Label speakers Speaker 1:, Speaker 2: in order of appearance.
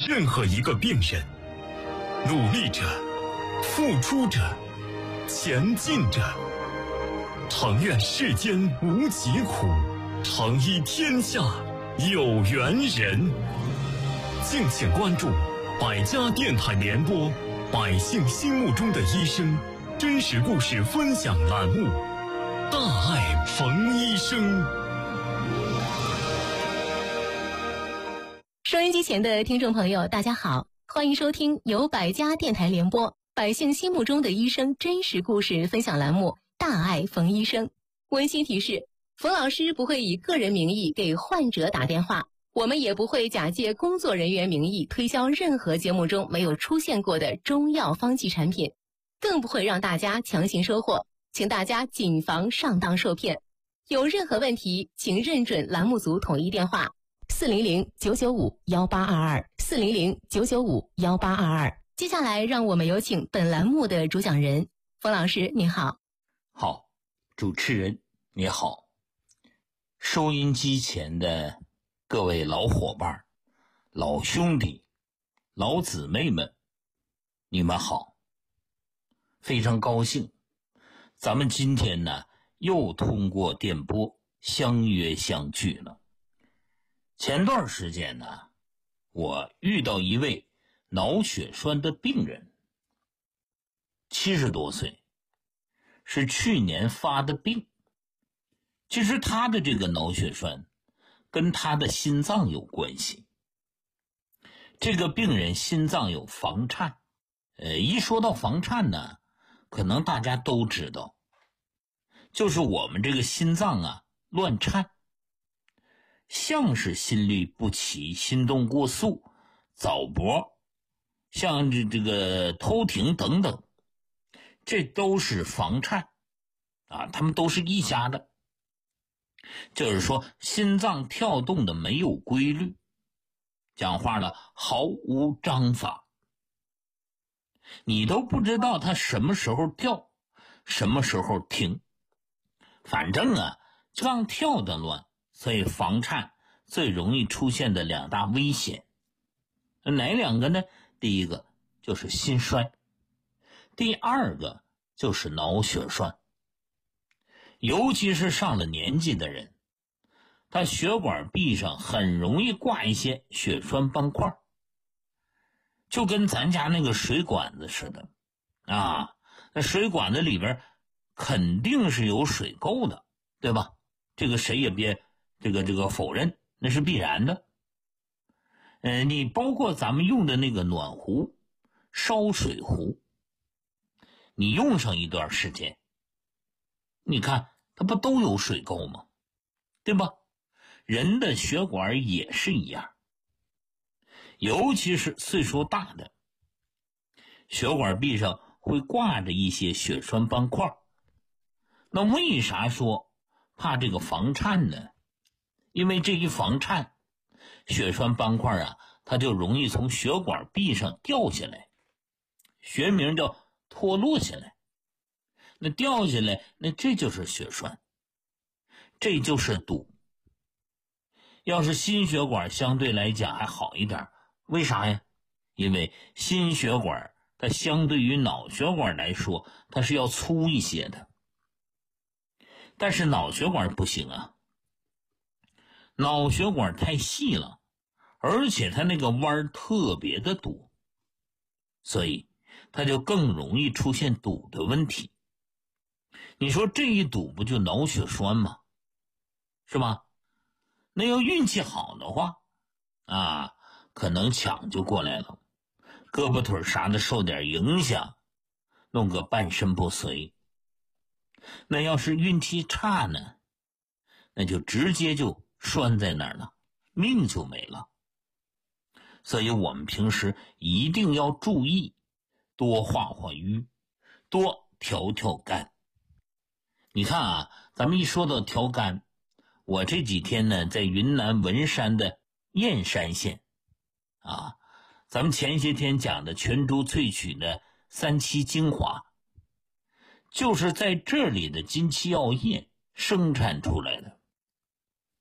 Speaker 1: 任何一个病人，努力着，付出着，前进着。常愿世间无疾苦，常医天下有缘人。敬请关注百家电台联播百姓心目中的医生真实故事分享栏目，大爱冯医生。
Speaker 2: 收音机前的听众朋友大家好，欢迎收听由百家电台联播百姓心目中的医生真实故事分享栏目，大爱冯医生。温馨提示，冯老师不会以个人名义给患者打电话，我们也不会假借工作人员名义推销任何节目中没有出现过的中药方剂产品，更不会让大家强行收货，请大家谨防上当受骗。有任何问题，请认准栏目组统一电话400-995-1822，400-995-1822。接下来让我们有请本栏目的主讲人，冯老师你好。
Speaker 3: 好，主持人你好，收音机前的各位老伙伴、老兄弟、老姊妹们，你们好，非常高兴，咱们今天呢又通过电波相约相聚了。前段时间呢，我遇到一位脑血栓的病人，70多岁，是去年发的病。其实他的这个脑血栓跟他的心脏有关系。这个病人心脏有房颤，一说到房颤呢，可能大家都知道，就是我们这个心脏啊乱颤，像是心律不齐、心动过速、早搏，像这个偷停等等，这都是房颤啊，他们都是一家的。就是说心脏跳动的没有规律，讲话了毫无章法，你都不知道它什么时候跳，什么时候停，反正啊这样跳的乱。所以房颤最容易出现的两大危险，哪两个呢？第一个就是心衰，第二个就是脑血栓。尤其是上了年纪的人，他血管壁上很容易挂一些血栓斑块，就跟咱家那个水管子似的啊，那水管子里边肯定是有水垢的，对吧？这个谁也别这个否认，那是必然的。你包括咱们用的那个暖壶、烧水壶，你用上一段时间，你看它不都有水垢吗？对吧？人的血管也是一样，尤其是岁数大的，血管壁上会挂着一些血栓斑块。那为啥说怕这个房颤呢？因为这一房颤，血栓斑块啊，它就容易从血管壁上掉下来，学名叫脱落下来。那掉下来，那这就是血栓，这就是堵。要是心血管相对来讲还好一点，为啥呀？因为心血管它相对于脑血管来说，它是要粗一些的。但是脑血管不行啊，脑血管太细了，而且它那个弯特别的多，所以它就更容易出现堵的问题。你说这一堵不就脑血栓吗？是吧？那要运气好的话啊，可能抢就过来了，胳膊腿啥的受点影响，弄个半身不遂。那要是运气差呢，那就直接就拴在那儿了，命就没了。所以我们平时一定要注意，多化化瘀，多调调肝。你看啊，咱们一说到调肝，我这几天呢在云南文山的燕山县啊，咱们前些天讲的全株萃取的3期精华，就是在这里的金漆药业生产出来的。